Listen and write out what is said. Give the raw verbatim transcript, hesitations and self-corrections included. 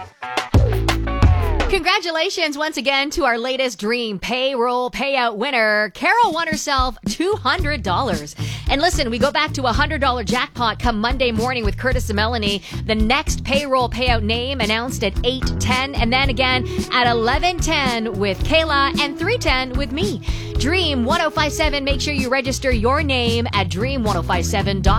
Congratulations once again to our latest Dream Payroll Payout winner. Carol won herself two hundred dollars. And listen, we go back to a one hundred dollars jackpot come Monday morning with Curtis and Melanie. The next payroll payout name announced at eight ten, and then again at eleven ten with Kayla and three ten with me. Dream ten fifty-seven, make sure you register your name at dream ten fifty-seven dot com.